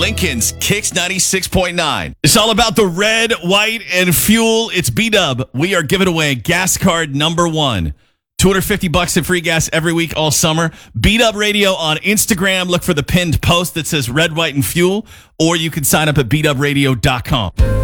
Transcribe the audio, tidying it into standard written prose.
Lincoln's Kicks 96.9. It's all about the red, white, and fuel. It's B-Dub. We are giving away gas card number 1. $250 in free gas every week all summer. B-Dub Radio on Instagram. Look for the pinned post that says red, white, and fuel. Or you can sign up at bdubradio.com.